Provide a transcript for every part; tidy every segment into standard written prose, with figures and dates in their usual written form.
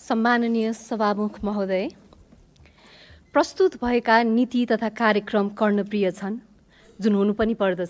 सम्माननीय सभामुख महोदय, प्रस्तुत भएका नीति तथा कार्यक्रम कर्णप्रिय छन्, जुन हुनु पनि पर्दछ।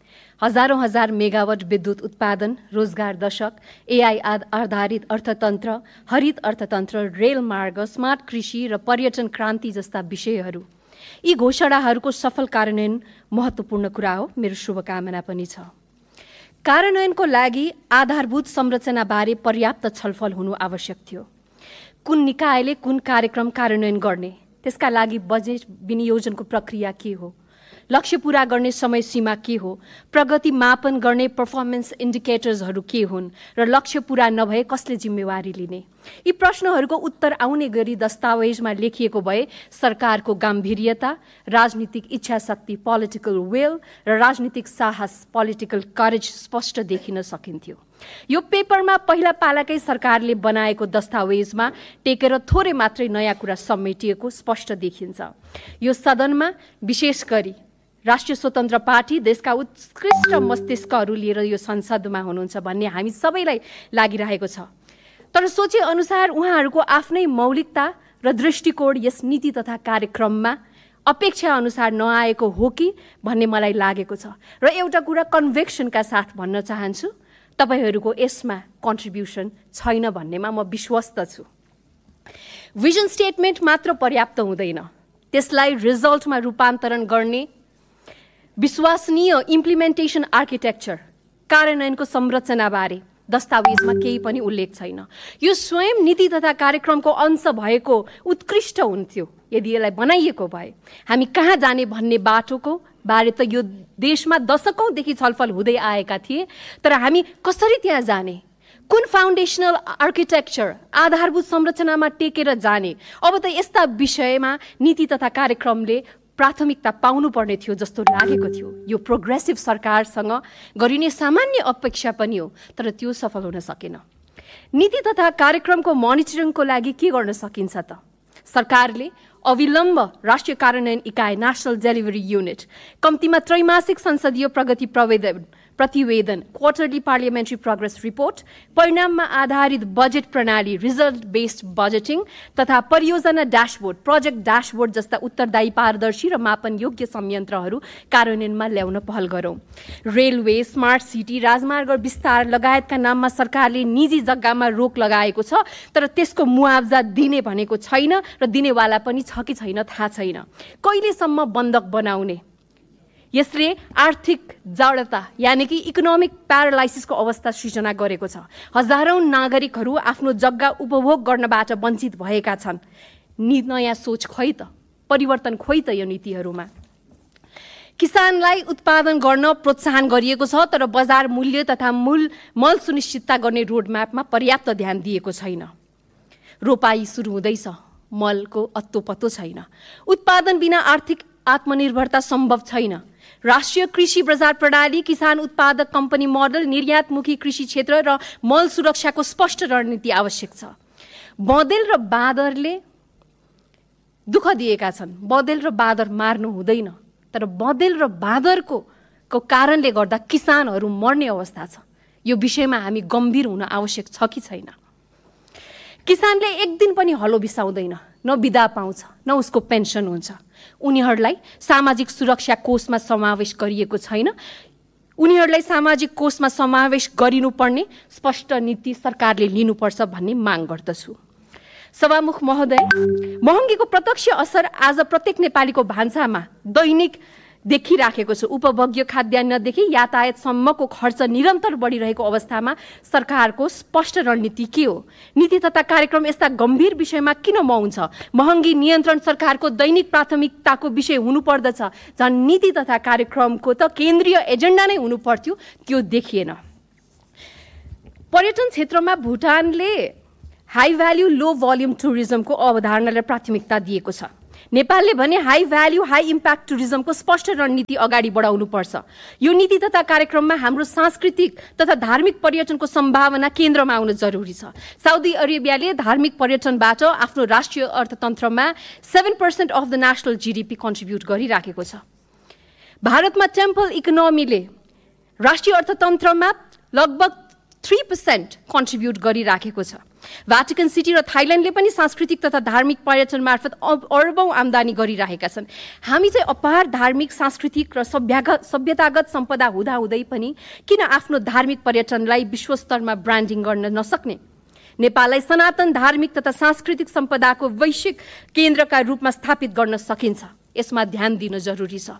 हजार मेगावाट विद्युत उत्पादन, रोजगार दशक, एआई आधारित अर्थतन्त्र, हरित अर्थतन्त्र, रेल मार्ग, स्मार्ट कृषि र पर्यटन क्रान्ति जस्ता विषयहरू, यी घोषणाहरूको सफल कार्यान्वयन महत्त्वपूर्ण कुरा हो। मेरो शुभकामना पनि छ। कार्यान्वयनको लागि आधारभूत संरचनाबारे पर्याप्त छलफल हुनु आवश्यक थियो। कुन निकायले कुन कार्यक्रम कार्यान्वयन गर्ने, त्यसका लागि बजेट विनियोजनको प्रक्रिया के हो, लक्ष्य पूरा गर्ने समय सीमा के हो, प्रगति मापन गर्ने पर्फर्मेन्स इन्डिकेटर्सहरू के हुन् र लक्ष्य पूरा नभए कसले जिम्मेवारी लिने, यी प्रश्नहरूको उत्तर आउने गरी दस्तावेजमा लेखिएको भए सरकारको गम्भीर्यता, राजनीतिक इच्छाशक्ति पोलिटिकल विल र राजनीतिक साहस पोलिटिकल करेज स्पष्ट देखिन सकिन्थ्यो। यो पेपरमा पहिला पालाकै सरकारले बनाएको दस्तावेजमा टेकेर थोरै मात्रै नयाँ कुरा समेटिएको स्पष्ट देखिन्छ। यो सदनमा विशेष गरी राष्ट्रिय स्वतन्त्र पार्टी देशका उत्कृष्ट मस्तिष्कहरू लिएर यो संसदमा हुनुहुन्छ भन्ने हामी सबैलाई लागिरहेको छ। तर सोचे अनुसार उहाँहरूको आफ्नै मौलिकता र दृष्टिकोण यस नीति तथा कार्यक्रममा अपेक्षा अनुसार नआएको हो कि भन्ने मलाई लागेको छ। र एउटा कुरा कन्भिक्सनका साथ भन्न चाहन्छु, तपाईहरूको यसमा कन्ट्रिब्युसन छैन भन्नेमा म विश्वस्त छु। भिजन स्टेटमेन्ट मात्र पर्याप्त हुँदैन, त्यसलाई रिजल्टमा रूपान्तरण गर्ने विश्वसनीय इम्प्लिमेन्टेसन आर्किटेक्चर, कार्यान्वयनको संरचनाबारे दस्तावेजमा केही पनि उल्लेख छैन। यो स्वयं नीति तथा कार्यक्रमको अंश भएको उत्कृष्ट हुन्थ्यो यदि यसलाई बनाइएको भए। हामी कहाँ जाने भन्ने बाटोको बारे त यो देशमा दशकौंदेखि छलफल हुँदै आएका थिए, तर हामी कसरी त्यहाँ जाने, कुन फाउन्डेसनल आर्किटेक्चर, आधारभूत संरचनामा टेकेर जाने, अब त यस्ता विषयमा नीति तथा कार्यक्रमले प्राथमिकता पाउनुपर्ने थियो जस्तो लागेको थियो। यो प्रोग्रेसिभ सरकारसँग गरिने सामान्य अपेक्षा पनि हो, तर त्यो सफल हुन सकेन। नीति तथा कार्यक्रमको मोनिटरिङको लागि के गर्न सकिन्छ त? सरकारले अविलम्ब राष्ट्रिय कार्यान्वयन इकाइ नेशनल डेलिभरी युनिट, कम्तीमा त्रैमासिक संसदीय प्रगति प्रतिवेदन, क्वार्टरली पार्लियामेन्ट्री प्रोग्रेस रिपोर्ट, परिणाममा आधारित बजेट प्रणाली, रिजल्ट बेस्ड बजेटिङ तथा परियोजना ड्यासबोर्ड, प्रोजेक्ट ड्यासबोर्ड जस्ता उत्तरदायी, पारदर्शी र मापन योग्य संयन्त्रहरू कार्यान्वयनमा ल्याउन पहल गरौँ। रेलवे, स्मार्ट सिटी, राजमार्ग विस्तार लगायतका नाममा सरकारले निजी जग्गामा रोक लगाएको छ, तर त्यसको मुआवजा दिने भनेको छैन र दिनेवाला पनि छ कि छैन थाहा छैन। कहिलेसम्म बन्धक बनाउने? यसले आर्थिक जडता यानि कि इकोनोमिक प्यारालाइसिसको अवस्था सृजना गरेको छ। हजारौं नागरिकहरू आफ्नो जग्गा उपभोग गर्नबाट वञ्चित भएका छन्। नयाँ सोच खोइ त, परिवर्तन खोइ त यो नीतिहरूमा। किसानलाई उत्पादन गर्न प्रोत्साहन गरिएको छ, तर बजार मूल्य तथा मल सुनिश्चितता गर्ने रोडम्यापमा पर्याप्त ध्यान दिएको छैन। रोपाई सुरु हुँदैछ, मलको अत्तोपत्तो छैन। उत्पादन बिना आर्थिक आत्मनिर्भरता सम्भव छैन। राष्ट्रिय कृषि बजार प्रणाली, किसान उत्पादक कम्पनी मोडल, निर्यातमुखी कृषि क्षेत्र र मल सुरक्षाको स्पष्ट रणनीति आवश्यक छ। बँदेल र बाँदरले दुःख दिएका छन्। बँदेल र बाँदर मार्नु हुँदैन, तर बँदेल र बाँदरको कारणले गर्दा किसानहरू मर्ने अवस्था छ। यो विषयमा हामी गम्भीर हुन आवश्यक छ कि छैन? किसानले एक दिन पनि हलो बिसाउँदैन, न बिदा पाउँछ, न उसको पेन्सन हुन्छ। उनीहरूलाई सामाजिक सुरक्षा कोषमा समावेश गरिएको छैन। उनीहरूलाई सामाजिक कोषमा समावेश गरिनुपर्ने स्पष्ट नीति सरकारले लिनुपर्छ भन्ने माग गर्दछु। सभामुख महोदय, महँगीको प्रत्यक्ष असर आज प्रत्येक नेपालीको भान्सामा दैनिक देखिराखेको छ। उपभोग्य खाद्यान्नदेखि यातायातसम्मको खर्च निरन्तर बढिरहेको अवस्थामा सरकारको स्पष्ट रणनीति के हो? नीति तथा कार्यक्रम यस्ता गम्भीर विषयमा किन मौन छ? महँगी नियन्त्रण सरकारको दैनिक प्राथमिकताको विषय हुनुपर्दछ। झन् नीति तथा कार्यक्रमको त केन्द्रीय एजेन्डा नै हुनुपर्थ्यो, त्यो देखिएन। पर्यटन क्षेत्रमा भुटानले हाई भ्याल्यू लो भोल्युम टुरिज्मको अवधारणालाई प्राथमिकता दिएको छ। नेपालले भने हाई भ्याल्यू हाई इम्प्याक्ट टुरिज्मको स्पष्ट रणनीति अगाडि बढाउनुपर्छ। यो नीति तथा कार्यक्रममा हाम्रो सांस्कृतिक तथा धार्मिक पर्यटनको सम्भावना केन्द्रमा आउन जरुरी छ। साउदी अरेबियाले धार्मिक पर्यटनबाट आफ्नो राष्ट्रिय अर्थतन्त्रमा 7% of the national GDP contribute गरिराखेको छ। भारतमा टेम्पल इकोनोमीले राष्ट्रिय अर्थतन्त्रमा लगभग 3% कन्ट्रिब्युट गरिराखेको छ। भ्याटिकन सिटी र थाइल्यान्डले पनि सांस्कृतिक तथा धार्मिक पर्यटन मार्फत अरबौं आम्दानी गरिरहेका छन्। हामी चाहिँ अपार धार्मिक, सांस्कृतिक र सभ्यतागत सम्पदा हुँदाहुँदै पनि किन आफ्नो धार्मिक पर्यटनलाई विश्वस्तरमा ब्रान्डिङ गर्न नसक्ने? नेपाललाई सनातन धार्मिक तथा सांस्कृतिक सम्पदाको वैश्विक केन्द्रका रूपमा स्थापित गर्न सकिन्छ। यसमा ध्यान दिन जरुरी छ।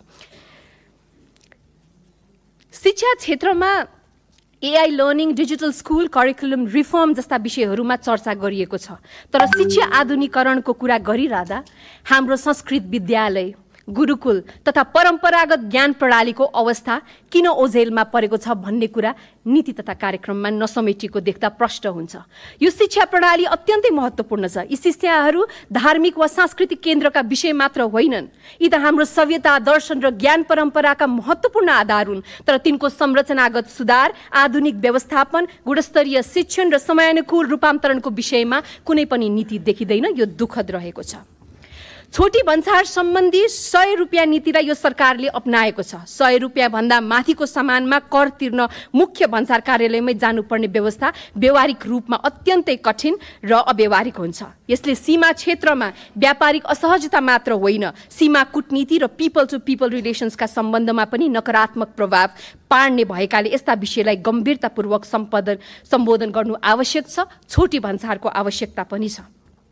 शिक्षा क्षेत्रमा AI learning, digital school, curriculum reform जस्ता विषयहरूमा चर्चा गरिएको छ। तर शिक्षा आधुनिकीकरणको कुरा गरिरहँदा हाम्रो संस्कृत विद्यालय, गुरुकुल तथा परम्परागत ज्ञान प्रणालीको अवस्था किन ओझेलमा परेको छ भन्ने कुरा नीति तथा कार्यक्रममा नसमेटिएको देख्दा प्रष्ट हुन्छ। यो शिक्षा प्रणाली अत्यन्तै महत्त्वपूर्ण छ। यी शिक्षाहरू धार्मिक वा सांस्कृतिक केन्द्रका विषय मात्र होइनन्। यी त हाम्रो सभ्यता, दर्शन र ज्ञान परम्पराका महत्त्वपूर्ण आधार हुन्। तर तिनको संरचनागत सुधार, आधुनिक व्यवस्थापन, गुणस्तरीय शिक्षण र समयानुकूल रूपान्तरणको विषयमा कुनै पनि नीति देखिँदैन। यो दुःखद रहेको छ। छोटी भन्सार सम्बन्धी 100 रुपियाँ नीतिलाई यो सरकारले अपनाएको छ। 100 रुपियाँ भन्दा माथिको सामानमा कर तिर्न मुख्य भन्सार कार्यालयमै जानुपर्ने व्यवस्था व्यावहारिक रूपमा अत्यन्तै कठिन र अव्यावहारिक हुन्छ। यसले सीमा क्षेत्रमा व्यापारिक असहजता मात्र होइन, सीमा कूटनीति र पिपल टु पिपल रिलेसन्सका सम्बन्धमा पनि नकारात्मक प्रभाव पार्ने भएकाले यस्ता विषयलाई गम्भीरतापूर्वक सम्बोधन गर्नु आवश्यक छ। छोटी भन्सारको आवश्यकता पनि छ।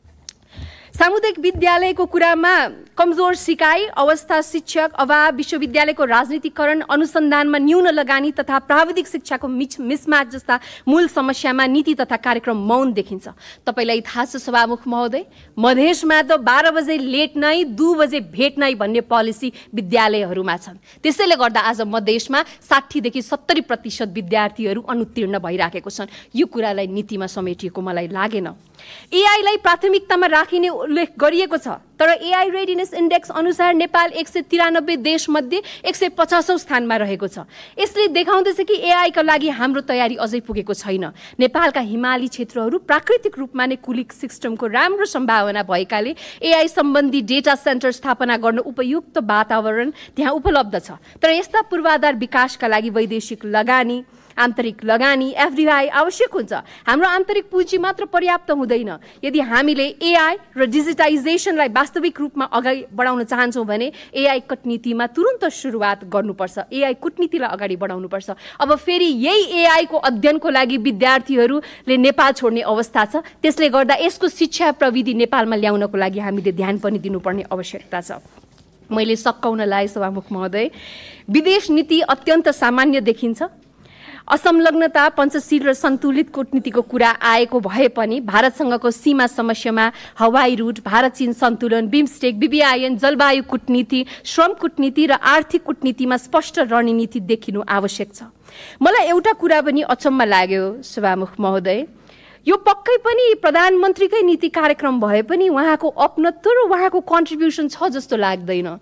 सामुदायिक विद्यालयको कुरामा कमजोर सिकाइ, अवस्था, शिक्षक अभाव, विश्वविद्यालयको राजनीतिकरण, अनुसन्धानमा न्यून लगानी तथा प्राविधिक शिक्षाको मिसम्याच जस्ता मूल समस्यामा नीति तथा कार्यक्रम मौन देखिन्छ। तपाईलाई थाहा छ सभामुख महोदय, मधेसमा त 12 बजे लेट नै 2 बजे भेट नै भन्ने पोलिसी विद्यालयहरूमा छन्। त्यसैले गर्दा आज मधेसमा 60 देखि 70% विद्यार्थीहरू अनुत्तीर्ण भइराखेको छन्। यो कुरालाई नीतिमा समेटिएको मलाई लागेन। एआईलाई प्राथमिकतामा राखिने उल्लेख गरिएको छ। तर एआई रेडिनेस इन्डेक्स अनुसार नेपाल 193 देशमध्ये 150औं स्थानमा रहेको छ। यसले देखाउँदछ कि एआईका लागि हाम्रो तयारी अझै पुगेको छैन। नेपालका हिमाली क्षेत्रहरू प्राकृतिक रूपमा नै कुलिक सिस्टमको राम्रो सम्भावना भएकाले एआई सम्बन्धी डेटा सेन्टर स्थापना गर्न उपयुक्त वातावरण त्यहाँ उपलब्ध छ। तर यस्ता पूर्वाधार विकासका लागि वैदेशिक लगानी, आन्तरिक लगानी, एफडीआई आवश्यक हुन्छ। हाम्रो आन्तरिक पुँजी मात्र पर्याप्त हुँदैन। यदि हामीले एआई र डिजिटाइजेसनलाई वास्तविक रूपमा अगाडि बढाउन चाहन्छौँ भने एआई कूटनीतिमा तुरन्त सुरुवात गर्नुपर्छ। एआई कूटनीतिलाई अगाडि बढाउनुपर्छ। अब फेरि यही एआईको अध्ययनको लागि विद्यार्थीहरूले नेपाल छोड्ने अवस्था छ। त्यसले गर्दा यसको शिक्षा प्रविधि नेपालमा ल्याउनको लागि हामीले ध्यान पनि दिनुपर्ने आवश्यकता छ। मैले सक्काउन लाए सभामुख महोदय, विदेश नीति अत्यन्त सामान्य देखिन्छ। असंलग्नता, पञ्चशील र सन्तुलित कूटनीतिको कुरा आएको भए पनि भारतसँगको सीमा समस्यामा हवाई रूट, भारत चीन सन्तुलन, बिमस्टेक, बीबीआईएन, जलवायु कूटनीति, श्रम कूटनीति र आर्थिक कूटनीतिमा स्पष्ट रणनीति देखिनु आवश्यक छ। मलाई एउटा कुरा पनि अचम्म लाग्यो सभामुख महोदय, यो पक्कै पनि प्रधानमन्त्रीकै नीति कार्यक्रम भए पनि उहाँको अपनत्व र उहाँको कन्ट्रिब्युसन छ जस्तो लाग्दैन।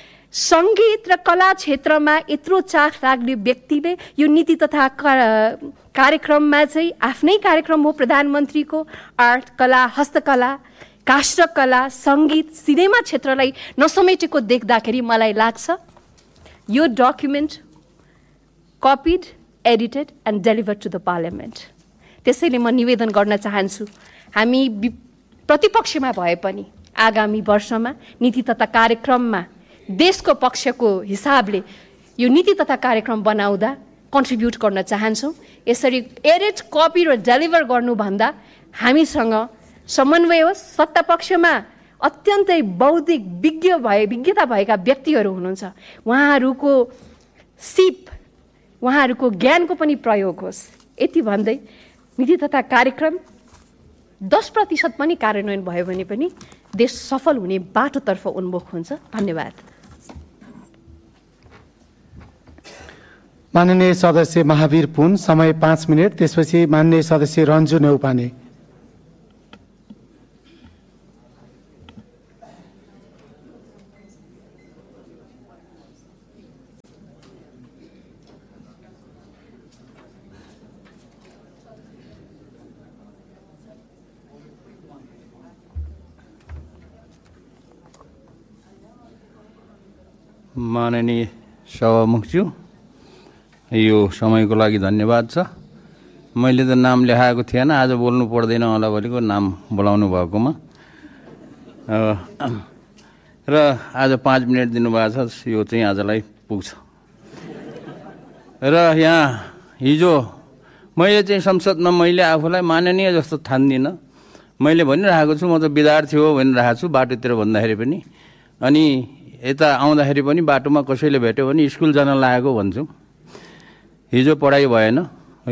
सङ्गीत र कला क्षेत्रमा यत्रो चाख लाग्ने व्यक्तिले यो नीति तथा कार्यक्रममा चाहिँ आफ्नै कार्यक्रम हो प्रधानमन्त्रीको, आर्ट, कला, हस्तकला, काष्ठकला, सङ्गीत, सिनेमा क्षेत्रलाई नसमेटेको देख्दाखेरि मलाई लाग्छ यो document copied, edited and delivered to the parliament. त्यसैले म निवेदन गर्न चाहन्छु, हामी प्रतिपक्षमा भए पनि आगामी वर्षमा नीति तथा कार्यक्रममा देशको पक्षको हिसाबले यो नीति तथा कार्यक्रम बनाउँदा कन्ट्रिब्युट गर्न चाहन्छौँ। यसरी एडिट, कपी र डेलिभर गर्नुभन्दा हामीसँग समन्वय होस्। सत्ता पक्षमा अत्यन्तै बौद्धिक विज्ञता भएका व्यक्तिहरू हुनुहुन्छ, उहाँहरूको सिप, उहाँहरूको ज्ञानको पनि प्रयोग होस्। यति भन्दै नीति तथा कार्यक्रम 10% पनि कार्यान्वयन भयो भने पनि देश सफल हुने बाटोतर्फ उन्मुख हुन्छ। धन्यवाद। माननीय सदस्य महावीर पुन, समय 5 मिनट। त्यसपछि माननीय सदस्य रन्जु नेउपाने। माननीय सभामुखज्यू, यो समयको लागि धन्यवाद छ। मैले त नाम लेखाएको थिएन, आज बोल्नु पर्दैन होला भनेको नाम बोलाउनु भएकोमा। र आज 5 मिनट दिनुभएको छ, यो चाहिँ आजलाई पुग्छ। र यहाँ हिजो मैले चाहिँ संसदमा मैले आफूलाई माननीय जस्तो ठान्दिनँ। मैले भनिरहेको छु म त विद्यार्थी हो भनिरहेको छु बाटोतिर भन्दाखेरि पनि। अनि यता आउँदाखेरि पनि बाटोमा कसैले भेट्यो भने स्कुल जान लागेको भन्छु। हिजो पढाइ भएन है,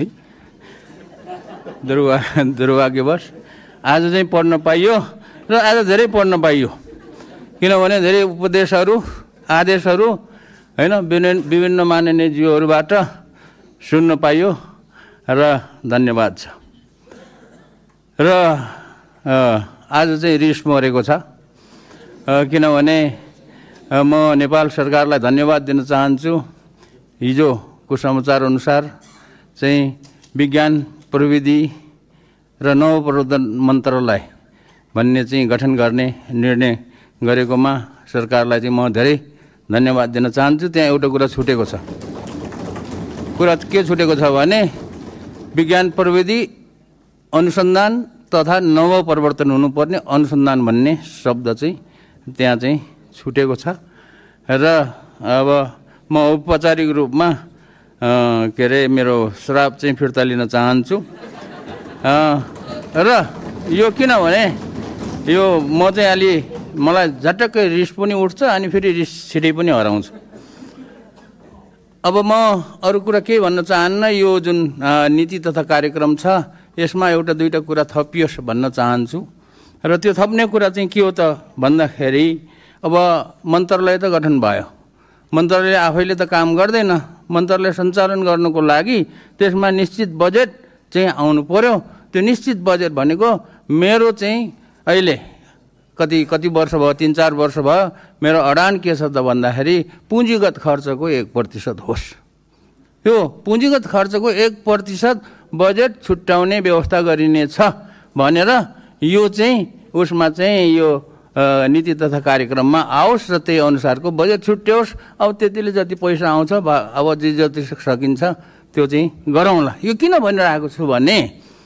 दुर्भाग्यवश। आज चाहिँ पढ्न पाइयो र आज धेरै पढ्न पाइयो, किनभने धेरै उपदेशहरू आदेशहरू होइन विभिन्न माननीयज्यूहरूबाट सुन्न पाइयो र धन्यवाद छ। र आज चाहिँ रिस मरेको छ, किनभने म नेपाल सरकारलाई धन्यवाद दिन चाहन्छु। हिजोको समाचार अनुसार चाहिँ विज्ञान प्रविधि र नवप्रवर्धन मन्त्रालय भन्ने चाहिँ गठन गर्ने निर्णय गरेकोमा सरकारलाई चाहिँ म धेरै धन्यवाद दिन चाहन्छु। त्यहाँ एउटा कुरा छुटेको छ। कुरा के छुटेको छ भने विज्ञान प्रविधि अनुसन्धान तथा नवप्रवर्तन हुनुपर्ने अनुसन्धान भन्ने शब्द चाहिँ त्यहाँ चाहिँ छुटेको छ। र अब म औपचारिक रूपमा के अरे मेरो श्राप चाहिँ फिर्ता लिन चाहन्छु। र यो किनभने यो म चाहिँ अलि मलाई झटक्कै रिस पनि उठ्छ अनि फेरि रिस छिटै पनि हराउँछ। अब म अरू कुरा केही भन्न चाहन्न। यो जुन नीति तथा कार्यक्रम छ यसमा एउटा दुईटा कुरा थपियोस् भन्न चाहन्छु। र त्यो थप्ने कुरा चाहिँ के हो त भन्दाखेरि अब मन्त्रालय त गठन भयो, मन्त्रालय आफैले त काम गर्दैन। मन्त्रालय सञ्चालन गर्नको लागि त्यसमा निश्चित बजेट चाहिँ आउनु पर्यो। त्यो निश्चित बजेट भनेको मेरो चाहिँ अहिले कति वर्ष भयो, 3-4 वर्ष भयो, मेरो अडान के छ त भन्दाखेरि पुँजीगत खर्चको 1% होस्। यो पुँजीगत खर्चको 1% बजेट छुट्याउने व्यवस्था गरिनेछ भनेर यो चाहिँ उसमा चाहिँ यो नीति तथा कार्यक्रममा आओस् र त्यही अनुसारको बजेट छुट्याओस्। अब त्यतिले जति पैसा आउँछ अब जति सकिन्छ त्यो चाहिँ गरौँला। यो किन भनिरहेको छु भने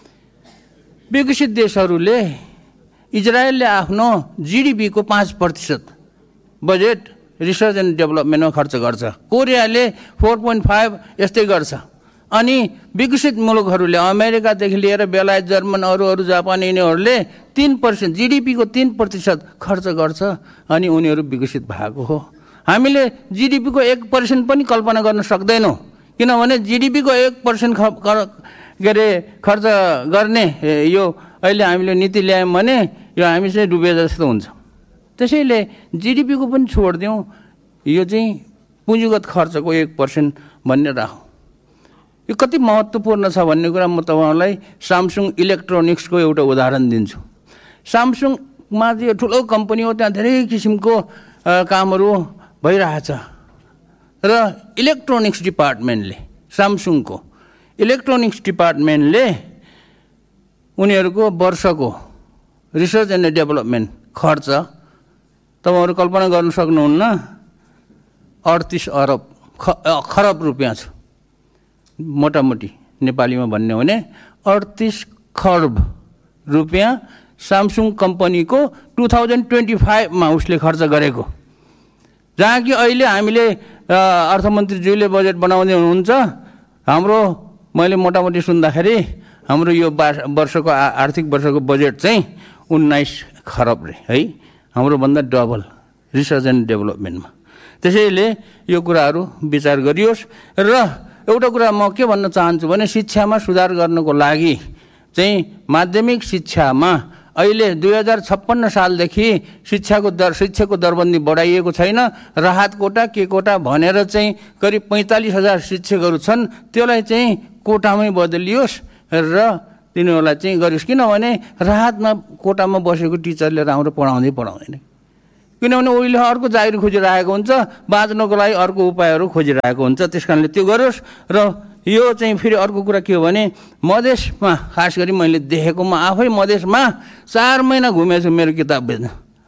विकसित देशहरूले इजरायलले आफ्नो जीडीपीको 5% बजेट रिसर्च एन्ड डेभलपमेन्टमा खर्च गर्छ। कोरियाले 4.5 यस्तै गर्छ। अनि विकसित मुलुकहरूले अमेरिकादेखि लिएर बेलायत, जर्मन, अरू जापान यिनीहरूले 3% जीडीपीको 3% खर्च गर्छ अनि उनीहरू विकसित भएको हो। हामीले जीडीपीको 1% पनि कल्पना गर्न सक्दैनौँ, किनभने जीडीपीको 1% के अरे खर्च गर्ने यो अहिले हामीले नीति ल्यायौँ भने यो हामी चाहिँ डुबे जस्तो हुन्छ। त्यसैले जीडीपीको पनि छोडिदिउँ, यो चाहिँ पुँजीगत खर्चको 1% भन्ने राखौँ। यो कति महत्त्वपूर्ण छ भन्ने कुरा म तपाईँहरूलाई सामसुङ इलेक्ट्रोनिक्सको एउटा उदाहरण दिन्छु। सामसुङमा चाहिँ ठुलो कम्पनी हो, त्यहाँ धेरै किसिमको कामहरू भइरहेछ र इलेक्ट्रोनिक्स डिपार्टमेन्टले, सामसुङको इलेक्ट्रोनिक्स डिपार्टमेन्टले उनीहरूको वर्षको रिसर्च एन्ड डेभलपमेन्ट खर्च तपाईँहरू कल्पना गर्न सक्नुहुन्न, 38 खरब रुपियाँ छ। मोटामोटी नेपालीमा भन्ने हो भने 38 खरब रुपियाँ सामसुङ कम्पनीको 2025मा उसले खर्च गरेको। जहाँ कि अहिले हामीले अर्थमन्त्रीज्यूले बजेट बनाउँदै हुनुहुन्छ, हाम्रो मैले मोटामोटी सुन्दाखेरि हाम्रो यो वर्षको आर्थिक वर्षको बजेट चाहिँ 19 खरब रे है, हाम्रोभन्दा डबल रिसर्च एन्ड डेभलपमेन्टमा। त्यसैले यो कुराहरू विचार गरियोस्। र एउटा कुरा म के भन्न चाहन्छु भने शिक्षामा सुधार गर्नको लागि चाहिँ माध्यमिक शिक्षामा अहिले 2056 सालदेखि शिक्षाको दरबन्दी बढाइएको छैन। राहत कोटा के कोटा भनेर चाहिँ करिब 45,000 शिक्षकहरू छन्, त्यसलाई चाहिँ कोटामै बदलियोस् र तिनीहरूलाई चाहिँ गरियोस्। किनभने राहतमा कोटामा बसेको टिचरले राम्रो पढाउँदैन, किनभने उहिले अर्को जागिर खोजिरहेको हुन्छ, बाँच्नको लागि अर्को उपायहरू खोजिरहेको हुन्छ। त्यस कारणले त्यो गरोस्। र यो चाहिँ फेरि अर्को कुरा के हो भने मधेसमा खास गरी मैले देखेको, म आफै मधेसमा 4 महिना घुमेको छु मेरो किताब बेच्न,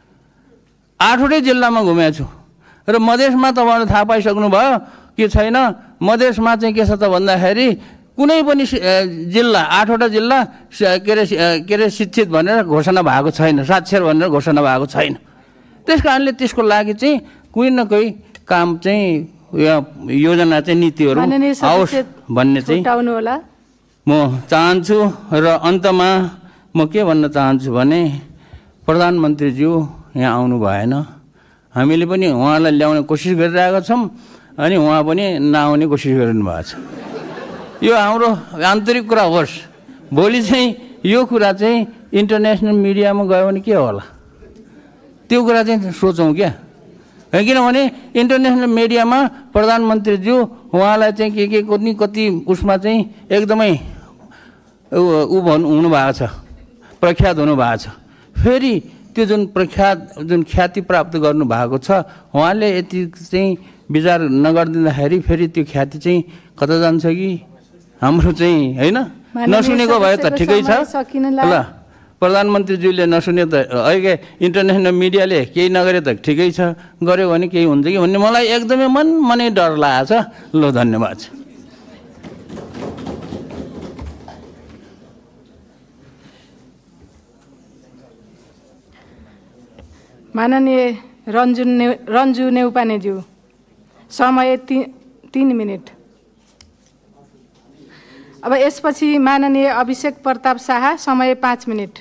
8वटै जिल्लामा घुमेको छु। र मधेसमा तपाईँहरूले थाहा पाइसक्नु भयो कि छैन, मधेसमा चाहिँ के छ त भन्दाखेरि कुनै पनि जिल्ला 8वटा जिल्ला के अरे शिक्षित भनेर घोषणा भएको छैन, साक्षर भनेर घोषणा भएको छैन। त्यस कारणले त्यसको लागि चाहिँ कुनै न कुनै काम चाहिँ योजना चाहिँ नीतिहरू आओस् भन्ने चाहिँ म चाहन्छु। र अन्तमा म के भन्न चाहन्छु भने प्रधानमन्त्रीज्यू यहाँ आउनु भएन, हामीले पनि उहाँलाई ल्याउने कोसिस गरिरहेका छौँ अनि उहाँ पनि नआउने कोसिस गरिनु भएको छ। यो हाम्रो आन्तरिक कुरा होस्, भोलि चाहिँ यो कुरा चाहिँ इन्टरनेसनल मिडियामा गयो भने के होला त्यो कुरा चाहिँ सोचौँ क्या। किनभने इन्टरनेसनल मिडियामा प्रधानमन्त्रीज्यू उहाँलाई चाहिँ के कति उसमा चाहिँ एकदमै हुनुभएको छ, प्रख्यात हुनुभएको छ। फेरि त्यो जुन ख्याति प्राप्त गर्नुभएको छ उहाँले यति चाहिँ विचार नगरिदिँदाखेरि फेरि त्यो ख्याति चाहिँ कता जान्छ कि हाम्रो चाहिँ होइन नसुनेको भए त ठिकै छ ल। प्रधानमन्त्रीज्यूले नसुने त अहिले इन्टरनेसनल मिडियाले केही नगरे त ठिकै छ, गर्यो भने केही हुन्छ कि भन्ने मलाई एकदमै मनै डर लागेको छ। ल धन्यवाद। माननीय रन्जु नेउपानेज्यू, समय 3 मिनट। अब यसपछि माननीय अभिषेक प्रताप शाह, समय 5 मिनट।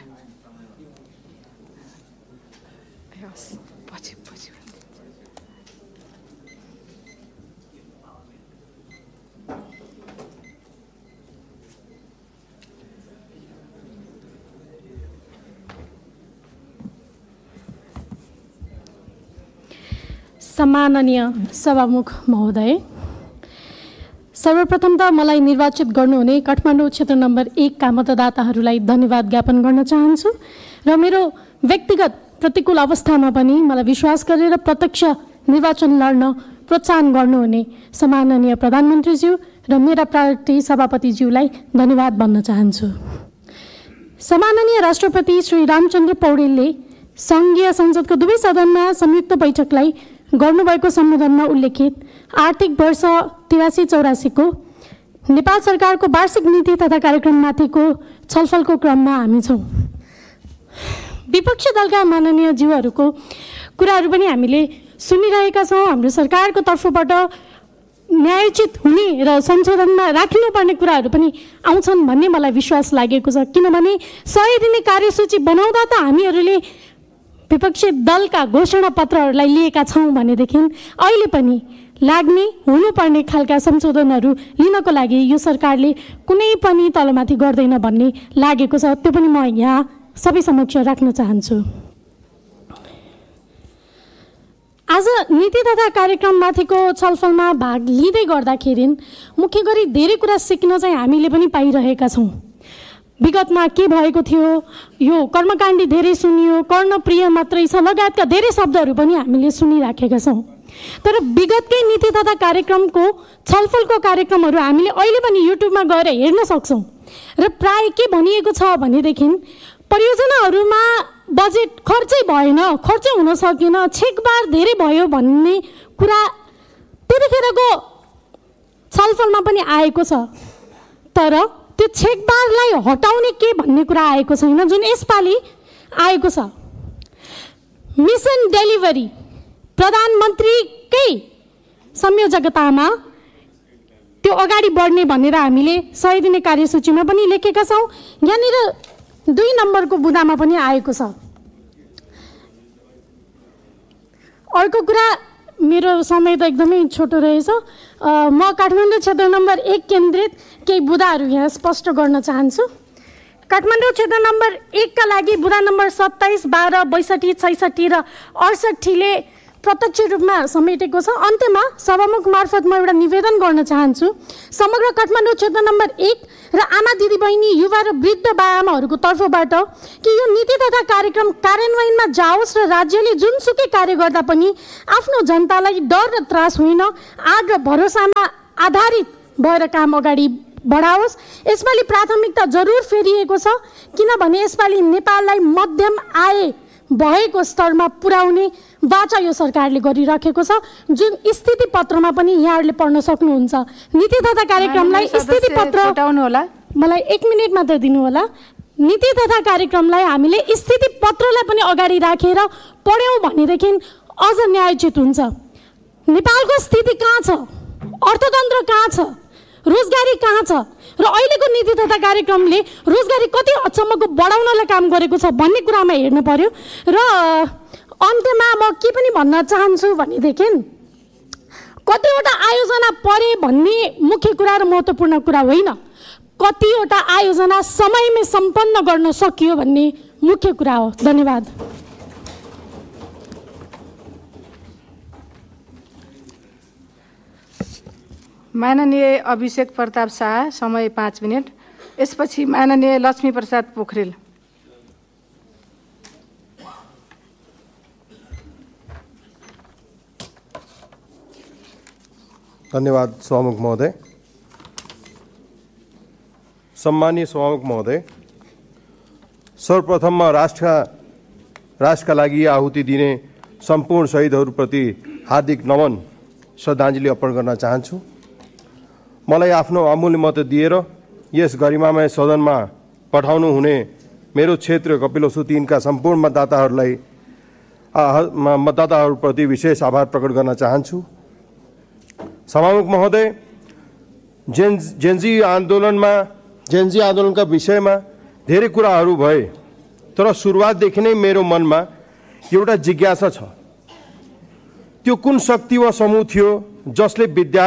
सम्माननीय सभामुख महोदय, सर्वप्रथम त मलाई निर्वाचित गर्नुहुने काठमाडौँ क्षेत्र नम्बर 1 का मतदाताहरूलाई धन्यवाद ज्ञापन गर्न चाहन्छु र मेरो व्यक्तिगत प्रतिकूल अवस्थामा पनि मलाई विश्वास गरेर प्रत्यक्ष निर्वाचन लड्न प्रोत्साहन गर्नुहुने सम्माननीय प्रधानमन्त्रीज्यू र मेरा पार्टी सभापतिज्यूलाई धन्यवाद भन्न चाहन्छु। सम्माननीय राष्ट्रपति श्री रामचन्द्र पौडेलले सङ्घीय संसदको दुवै सदनमा संयुक्त बैठकलाई गर्नुभएको सम्बोधनमा उल्लेखित आर्थिक वर्ष 83-84 को नेपाल सरकारको वार्षिक नीति तथा कार्यक्रममाथिको छलफलको क्रममा हामी छौँ। विपक्षी दलका माननीय ज्यूहरूको कुराहरू पनि हामीले सुनिरहेका छौँ। हाम्रो सरकारको तर्फबाट न्यायोचित हुने र संशोधनमा राख्नुपर्ने कुराहरू पनि आउँछन् भन्ने मलाई विश्वास लागेको छ। किनभने 100 दिने कार्यसूची बनाउँदा त हामीहरूले विपक्षी दलका घोषणा पत्रहरूलाई लिएका छौँ भनेदेखि अहिले पनि लाग्ने हुनुपर्ने खालका संशोधनहरू लिनको लागि यो सरकारले कुनै पनि तलमाथि गर्दैन भन्ने लागेको छ। त्यो पनि म यहाँ सबै समक्ष राख्न चाहन्छु। आज नीति तथा कार्यक्रममाथिको छलफलमा भाग लिँदै गर्दाखेरि मुख्य गरी धेरै कुरा सिक्न चाहिँ हामीले पनि पाइरहेका छौँ। विगतमा के भएको थियो, यो कर्मकाण्डी धेरै सुनियो, कर्णप्रिय मात्रै छ लगायतका धेरै शब्दहरू पनि हामीले सुनिराखेका छौँ। तर विगतकै नीति तथा कार्यक्रमको छलफलको कार्यक्रमहरू हामीले अहिले पनि युट्युबमा गएर हेर्न सक्छौँ र प्राय के भनिएको छ भनेदेखि परियोजनाहरूमा बजेट खर्चै भएन, खर्चै हुन सकेन, छेकबार धेरै भयो भन्ने कुरा त्यतिखेरको छलफलमा पनि आएको छ। तर त्यो छेकबारलाई हटाउने के भन्ने कुरा आएको छैन जुन यसपालि आएको छ। मिसन डेलिभरी प्रधानमन्त्रीकै संयोजकतामा त्यो अगाडि बढ्ने भनेर हामीले 100 दिने कार्यसूचीमा पनि लेखेका छौँ। यहाँनिर 2 नम्बरको बुँदामा पनि आएको छ। अर्को कुरा, मेरो समय त एकदमै छोटो रहेछ, म काठमाडौँ क्षेत्र नम्बर 1 केन्द्रित केही बुँदाहरू यहाँ स्पष्ट गर्न चाहन्छु। काठमाडौँ क्षेत्र नम्बर 1 का लागि बुँदा नम्बर 27, 12, 62, 66 र 68 ले प्रत्यक्ष रूपमा समेटेको छ। अन्त्यमा सभामुख मार्फत म एउटा निवेदन गर्न चाहन्छु समग्र काठमाडौँ क्षेत्र नम्बर 1 र आमा दिदी बहिनी युवा र वृद्ध बाआमाहरूको तर्फबाट कि यो नीति तथा कार्यक्रम कार्यान्वयनमा जाओस् र राज्यले जुनसुकै कार्य गर्दा पनि आफ्नो जनतालाई डर र त्रास होइन, आँट र भरोसामा आधारित भएर काम अगाडि बढाओस्। यसपालि प्राथमिकता जरुर फेरिएको छ, किनभने यसपालि नेपाललाई मध्यम आय भएको स्तरमा पुर्याउने वाचा यो सरकारले गरिराखेको छ, जुन स्थिति पत्रमा पनि यहाँहरूले पढ्न सक्नुहुन्छ। नीति तथा कार्यक्रमलाई स्थिति पत्र, मलाई 1 मिनट मात्र दिनु होला। नीति तथा कार्यक्रमलाई हामीले स्थिति पत्रलाई पनि अगाडि राखेर पढ्यौँ भनेदेखि अझ न्यायोचित हुन्छ। नेपालको स्थिति कहाँ छ, अर्थतन्त्र कहाँ छ, रोजगारी कहाँ छ र अहिलेको नीति तथा कार्यक्रमले रोजगारी कति हदसम्मको बढाउनलाई काम गरेको छ भन्ने कुरामा हेर्न पर्यो। र अन्त्यमा म के पनि भन्न चाहन्छु भनेदेखि कतिवटा आयोजना परे भन्ने मुख्य कुरा र महत्त्वपूर्ण कुरा होइन, कतिवटा आयोजना समयमै सम्पन्न गर्न सकियो भन्ने मुख्य कुरा हो। धन्यवाद। माननीय अभिषेक प्रताप शाह, समय 5 मिनट। यसपछि माननीय लक्ष्मी प्रसाद पोखरेल। धन्यवाद सभामुख महोदय। सम्मानीय सभामुख महोदय, सर्वप्रथममा राष्ट्रका लागि आहुति दिने सम्पूर्ण शहीदहरूप्रति हार्दिक नमन श्रद्धाञ्जली अर्पण गर्न चाहन्छु। मलाई आफ्नो अमूल्य मत दिएर यस गरिमामय सदनमा पठाउनु हुने मेरो क्षेत्र कपिलवस्तु 3 का सम्पूर्ण मतदाताहरूप्रति विशेष आभार प्रकट गर्न चाहन्छु। सभामुख महोदय, जेन्जी आन्दोलनका विषयमा धेरै कुराहरू भए, तर सुरुवातदेखि नै मेरो मनमा एउटा जिज्ञासा छ। त्यो कुन शक्ति वा समूह थियो जसले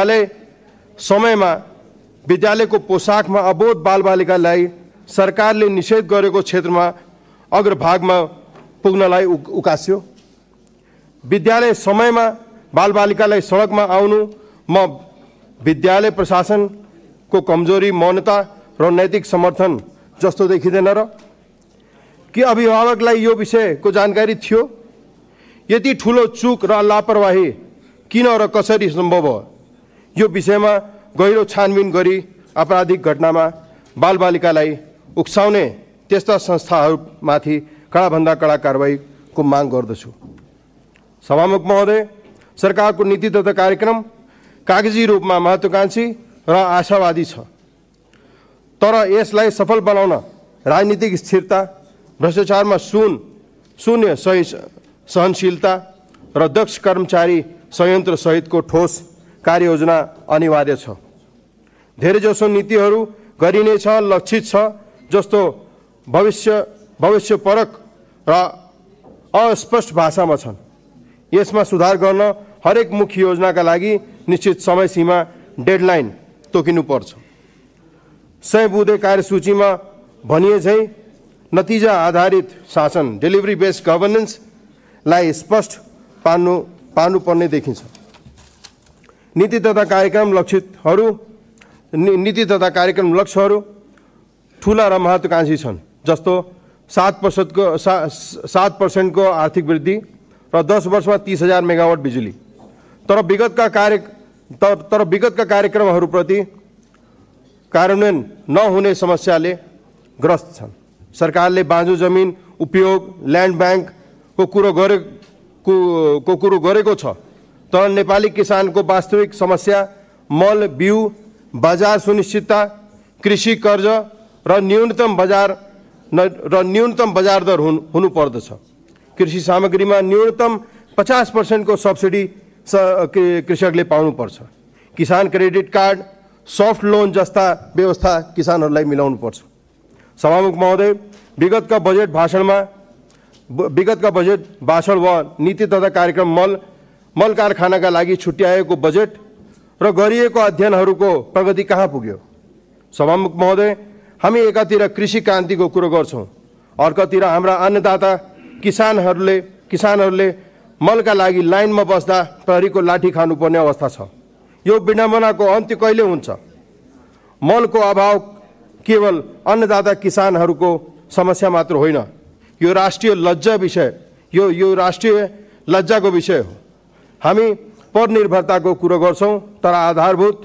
विद्यालयको पोसाकमा अबोध बालबालिकालाई सरकारले निषेध गरेको क्षेत्रमा अग्रभागमा पुग्नलाई उकास्यो? विद्यालय समयमा बालबालिकालाई सडकमा आउनु म विद्यालय प्रशासनको कमजोरी, मौनता र नैतिक समर्थन जस्तो देखिँदैन र? कि अभिभावकलाई यो विषयको जानकारी थियो? यति ठुलो चुक र लापरवाही किन र कसरी सम्भव हो? यो विषयमा गहिरो छानबिन गरी आपराधिक घटनामा बालबालिकालाई उक्साउने त्यस्ता संस्थाहरूमाथि कडाभन्दा कडा कारबाहीको माग गर्दछु। सभामुख महोदय, सरकारको नीति तथा कार्यक्रम कागजी रूपमा महत्त्वाकांक्षी र आशावादी छ, तर यसलाई सफल बनाउन राजनीतिक स्थिरता, भ्रष्टाचारमा शून्य सहनशीलता र दक्ष कर्मचारी संयन्त्र सहितको ठोस कार्ययोजना अनिवार्य छ। धेरैजसो नीतिहरू गरिनेछ, लक्षित छ, जस्तो भविष्यपरक र अस्पष्ट भाषामा छन्। यसमा सुधार गर्न हरेक मुख्य योजनाका लागि निश्चित समय सीमा, डेडलाइन तोकिनुपर्छ। 100 बुँदे कार्यसूचीमा भनिए झैँ नतिजा आधारित शासन, डेलिभरी बेस्ड गभर्नेन्सलाई स्पष्ट पार्नुपर्ने देखिन्छ। नीति तथा कार्यक्रम लक्ष्यहरू ठुला र महत्त्वाकांक्षी छन्, जस्तो 7% को आर्थिक वृद्धि र 10 वर्षमा 30,000 मेगावाट बिजुली। तर विगतका कार्यक्रमहरूप्रति कार्यान्वयन नहुने समस्याले ग्रस्त छन्। सरकारले बाँझो जमिन उपयोग, ल्यान्ड ब्याङ्कको कुरो गरेको छ, तर नेपाली किसानको वास्तविक समस्या मल, बिउ, बजार सुनिश्चितता, कृषि कर्ज र न्यूनतम बजार दर हुनुपर्दछ। कृषि सामग्रीमा न्यूनतम 50% को सब्सिडी कृषकले पाउनुपर्छ। किसान क्रेडिट कार्ड, सफ्ट लोन जस्ता व्यवस्था किसानहरूलाई मिलाउनुपर्छ। सभामुख महोदय, विगतका बजेट भाषण वा नीति तथा कार्यक्रम मल कारखानाका लागि छुट्याएको बजेट र गरिएको अध्ययनहरूको प्रगति कहाँ पुग्यो? सभामुख महोदय, हामी एकातिर कृषि क्रान्तिको कुरो गर्छौँ, अर्कोतिर हाम्रा अन्नदाता किसानहरूले मलका लागि लाइनमा बस्दा प्रहरीको लाठी खानुपर्ने अवस्था छ। यो विडम्बनाको अन्त्य कहिले हुन्छ? मलको अभाव केवल अन्नदाता किसानहरूको समस्या मात्र होइन, यो राष्ट्रिय लज्जाको विषय हो। हामी परनिर्भरताको कुरो गर्छौँ, तर आधारभूत